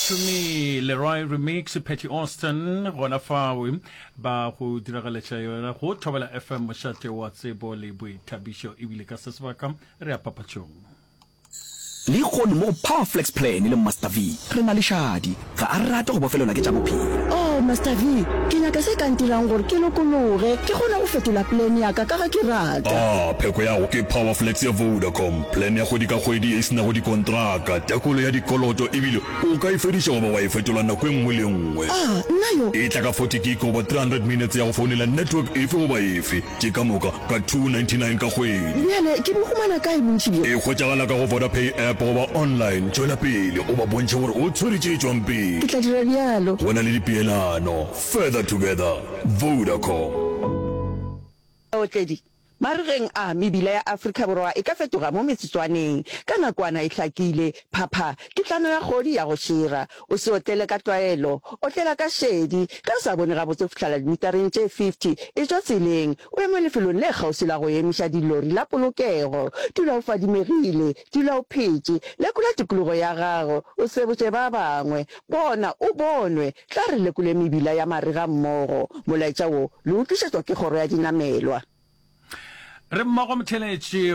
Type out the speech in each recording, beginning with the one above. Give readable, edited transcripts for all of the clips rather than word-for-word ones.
to Me, Leroy Remix, Petty Austin, gona fawe ba go diragaletša yona go Thobela FM mošate wa tsebo le boithabišo ebile ka se sebaka re a papatšong le gone mo Powerflex plan le Master V re na le shadi ga a rata go bofelelwa ke tša bophelo. Oh Master V ke nyaka se ka ntirang gore ke lokologe ke gona go fetola plan ya ka ga ke rata. Pheko ya go ke Powerflex ya Vodacom, plan ya go di ka kgwedi e sena go di kontraka tekolo ya dikoloto ebile o ka ifediša goba wa ifetola nako nngwe le nngwe. Nna yo e tla ka 40 gig over 300 minutes ya go founela network efe goba efe ke ka moka ka 299 ka kgwedi. bjale ke bogumana kae bontši bjo e kgwetšagala ka go Vodapay app goba online tšwela pele o ba bontšhe gore o tshweretše tšwang pele ke tla dira bjalo go na le dipeelano further together Vodacom. Otledi marigeng a mebila ya Afrika Borwa e ka fetoga mo metsotswaneng ka nakwana e hlakile phapha ke tlano ya kgodi ya go shira o se otele ka tlwaelo o tlela ka shedi ka sa bone ga botse fihlela dimetereng tše 50 e tšwa tseleng o eme lefelong le kgauswi la go emiša dilori la polokego dula o fadimegile dula o phetše lekola tikologo ya gago o se botse ba bangwe bona o bonwe tla re lekole mebila ya mariga mmogo molaetša wo le utlwišetswa ke kgoro ya dinamelwa. re mmago motheletši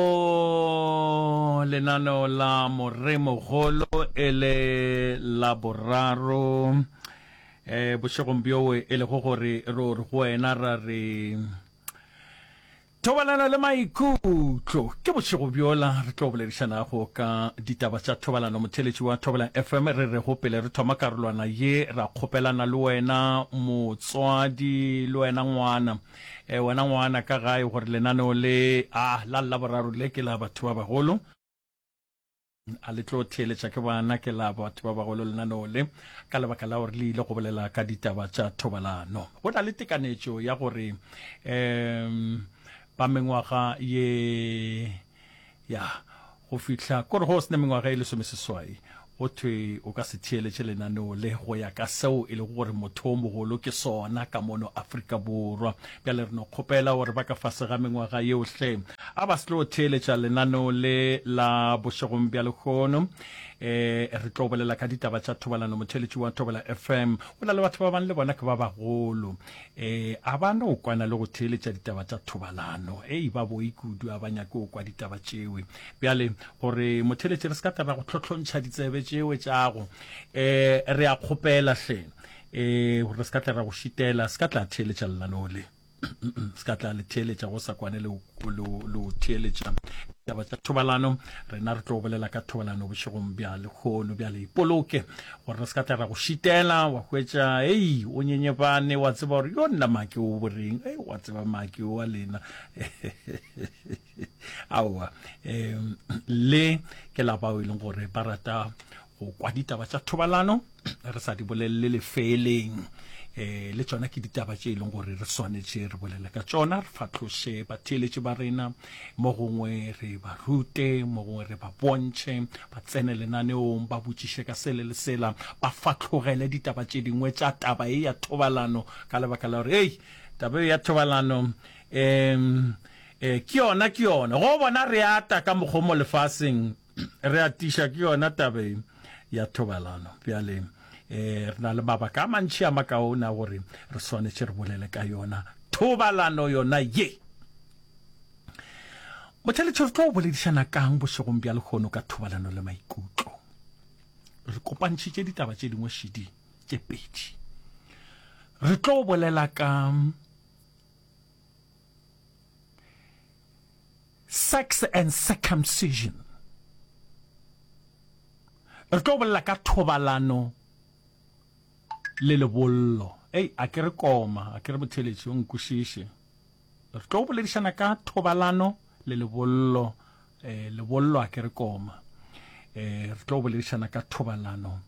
go lenano la moremogolo e le la boraro bošegong bjoe e le go gore re go wena ra re thobalano le maikutlo ke bošego bjola re tlo boledišanago ka ditaba tša thobalano motheletši wa Thobela FM re re gopele re thoma karolwana ye ra kgopelana le wena motswadi le wena ngwana wena ngwana ka gae gore lenaneo le la boraro le ke la batho ba bagolo a le tlo theeletša ke bana ke la batho ba bagolo lenaneo le ka lebaka la gore le ile go bolela ka ditaba tša thobalano go na le tekanetšo ya gore ba mengwaga ye ya go fihla kore go sene mengwaga e lesomeseswai go thwe o ka se theeletše lenaneo le go ya ka seo e le gore motho o mogolo ke sona ka mono Afrika Borwa bjale re no kgopela gore ba ka fase ga mengwaga yeohle a ba se tlo theeletša lenaneo le la bošegong bja lekgono re tlo bolela ka ditaba tša thobalano motheletši wa Thobela FM o na le batho ba bang le bona ke ba bagolo a ba no kwana le go theeletša ditaba tša thobalano ba boikudu a ba nyake go kwa ditaba tšewe bjale gore motheletši re se ka taba go tlhotlhontšha ditsebe tšewe tšago re a kgopela hle gore se ka tla ra go šitela se ka tla theeletša lenaneo le se ka tla le theeletša go sa kwane le theeletša taba tša thobalano rena re tlo bolela ka thobalano bošegong bja lekgono bja le ipoloke gore re se ka tla ra go šitela wa hwetša o nyenyebane wa tseba gore yo nna make o boreng wa tseba make o wa lena aowa le ke la bao e leng gore ba rata go kwa ditaba tša thobalano re sa di bolelele lefeleng le tšona ke ditaba tše e leng gore re swanetše re bolele ka tšona re fatlhoše batheeletše ba rena mo gongwe re ba rute mo gongwe re ba bontšhe ba tsene lenaneong ba botšiše ka sele le sela ba fatlhogele ditaba tše dingwe tša taba e ya thobalano ka lebaka la gore taba e ya thobalano ke yona go bona re ata ka mokgwa mo lefaseng re atiša ke yona taba ya thobalano bjale re na le mabaka a mantši a makaona gore re swanetše re bolele ka yona thobalano yona ye motheletše re tlo boledišana kang bošegong bja lekgono ka thobalano le maikutlo re kopantšhitše ditaba tše dingwe šidi tše pedi re tlo bolela ka sex and circumcision re tlo bolela ka thobalano le lebollo a ke re koma a ke re motheletši o nkwešiše re tlo boledišana ka thobalano le lebollo lebollo a ke re koma re tlo boledišana ka thobalano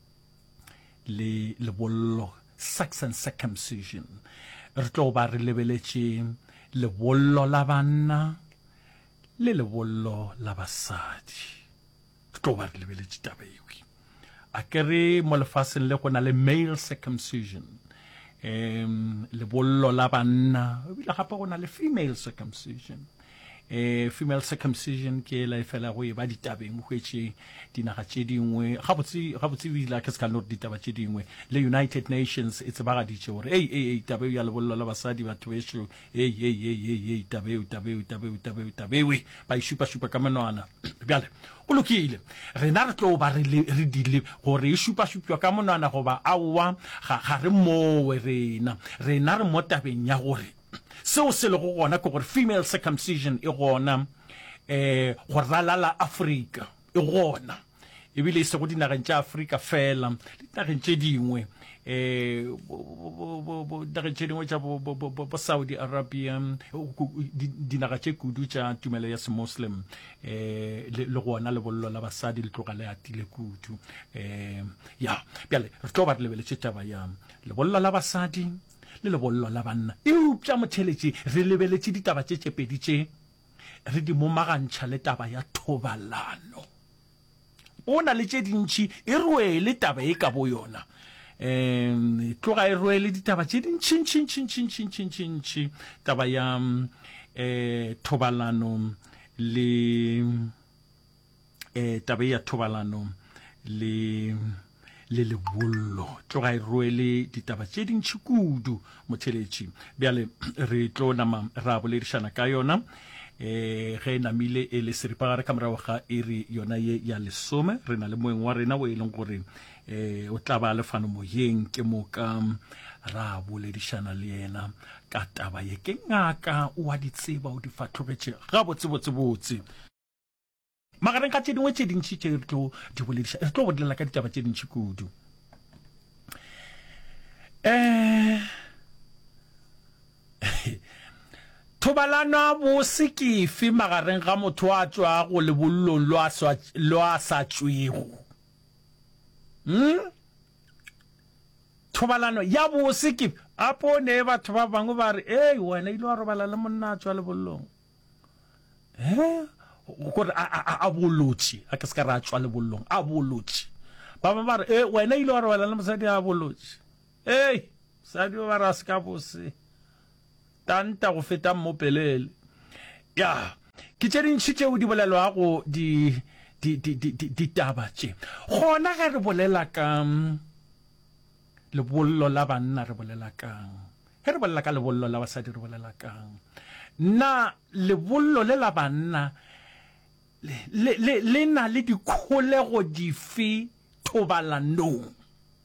le lebollo sex and circumcision re tlo ba re lebeletše lebollo la banna le lebollo la basadi re tlo ba re lebeletše taba ewe a ke re mo lefaseng le go na le male circumcision lebollo la banna ebile gape go na le female circumcision female circumcision ke la fela go e ba ditabeng go etse dinaga tše dingwe gabotse bila ke se ka no ditaba tše dingwe le United Nations e tsebaga ditše gore ei tabe ya lebollo la basadi batho besho ei tabe ba ishupa ka monwana bjale o lokile rena re tlo ba re dile gore e shupa ka monwana goba awa ga re mowe rena re mo tabeng ya gore seo se le go gona ke gore female circumcision e gona go ralala Africa e gona ebile se go dinageng tša Africa fela dinageng tše dingwe dinageng tše dingwe tša bo Saudi Arabia dinaga tše kudu tša tumelo ya se-Muslim le gona lebollo la basadi le tloga le atile kudu ya bjale re tlo ba re lebeletše taba ya lebollo la basadi le lebollo la banna eupša motheletše re lebeletše ditaba tše pedi tše re di momagantšha le taba ya thobalano o na le tše dintši e rwele taba e ka bo yona tloga e rwele ditaba tše dintšintšintšintšintšintšintšintšintšintši taba ya thobalano le taba ya thobalano le lebollo tloga e rwele ditaba tše dintši kudu motheletši bjale re tlo nama ra boledišana ka yona ge namile e le seripagare ka morago ga iri yona ye ya lesome re na le moeng wa rena o e leng gore o tla ba lefano moyeng ke moka ra boledišana le yena ka taba ye ke ngaka o a di tseba o di fatlhogetše ga botsebotsebotse magareng ka tše dingwe tše dintši tše re tlo di bolediša re tlo bolela ka ditaba tše dintši kudu thobalano a bose ke efe magareng ga motho a tswa go lebollong lo a sa tšwego thobalano ya bose ke a pone batho ba bangwe ba re wena ile wa robala le monna a tswa lebollong gore a bolotše a ke se ka re a tswa lebollong a bolotše ba bangwe ba re wena ile wa robala le mosadi a bolotše mosadi ba re a se ka bose tanta go feta mmopelele ya ke tše dintši tšeo di bolelwago ditaba tše gona ge re bolela ka lebollo la banna re bolela kang ge re bolela ka lebollo la basadi re bolela kang na lebollo le la banna le na le dikholego dife thobalanong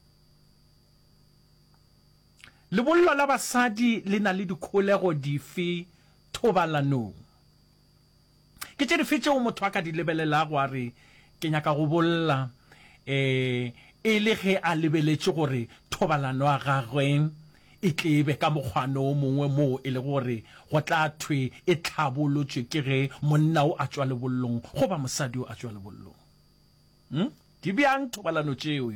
lebollo la basadi le na le dikholego dife thobalanong ke tše dife tšeo motho a ka di lebelelago a re ke nyaka go bolla e le ge a lebeletše gore thobalano a gagwe e tlebe ka mokgwana o mongwe moo e le gore go tla thwe e tlhabolotšwe ke ge monna o a tswa lebollong goba mosadi o a tswa lebollong di bjang thobalano tšeo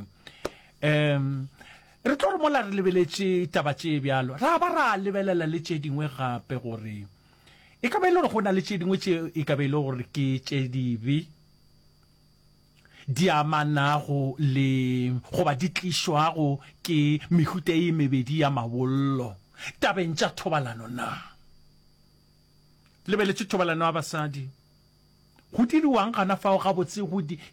re tlo re mola re lebeletše taba tše bjalo ra ba ra lebelela le tše dingwe gape gore e ka ba e le gore go na le tše dingwe tše e ka ba e le gore ke tše dibe di amanago le goba di tlišwago ke mehuta e mebedi ya mabollo tabeng tša thobalano na lebeletše thobalano ya basadi go diriwang gana fao gabotse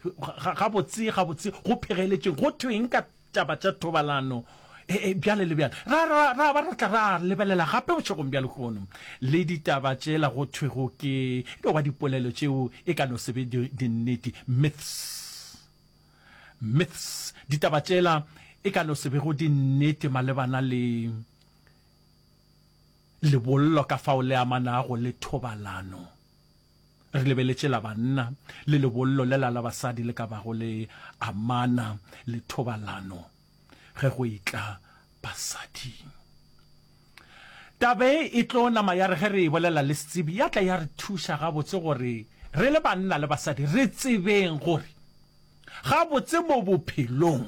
go phegeletšeng go thweng ka taba tša thobalano bjale le bjale ra ba re tla ra lebelela gape botšhegong bjale gono le ditaba tšela go thwego ke goba dipolelo tšeo e ka no sebe dinnete myths ditaba tšela e ka no sebe go dinnete malebana le lebollo ka fao le amanago le thobalano re lebeletše la banna le lebollo le la basadi le ka bago le amana le thobalano ge go itla basading tabe e tlo nama ya re ge re bolela le setsebi ya tla ya re thuša gabotse gore re le banna le basadi re tsebeng gore gabotse mo bophelong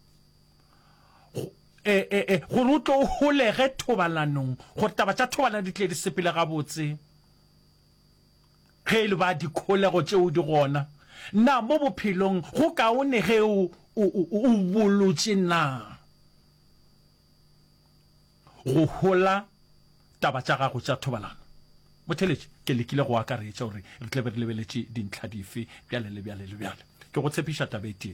gore o tlo holege thobalanong gore taba tša thobalano di tle di sepele gabotse ge le ba dikholego tšeo di gona na mo bophelong go kaone ge o bolotše na go hola taba tša gago tša thobalano motheletše ke lekile go akaretša gore re tle be re lebeletše dintlha dife bjale le bjale le bjale ke go tshepiša tabeteng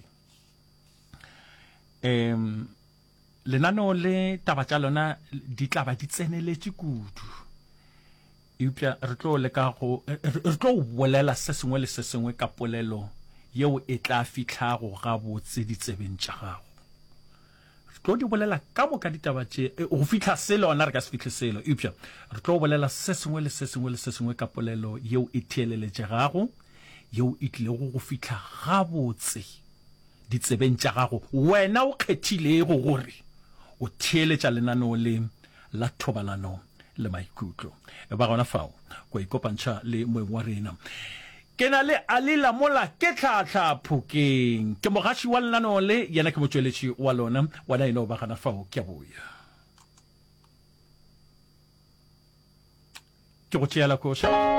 lenaneo le taba tša lona di tla ba di tseneletše kudu eupša re tlo bolela se sengwe le se sengwe ka polelo yeo e tla fitlhago ga botse ditsebeng tša gago re tlo di bolela ka moka ditaba tše go fitlha selo ona re ka se fitlhe selo eupša re tlo bolela se sengwe le se sengwe le se sengwe ka polelo yeo e theeleletšegago yeo e tlilego go fitlha ga botse ditsebeng tša gago wena o kgethilego gore o theeletša lenaneo le la thobalano le maikutlo ba gona fao go ikopantšha le moeng wa rena ke na le Alila Mola ke tlhatlha Phokeng ke mogaši wa lenaneo le yena ke motšweletši wa lona wana eno ba gana fao ke a boya ke go tšeela koša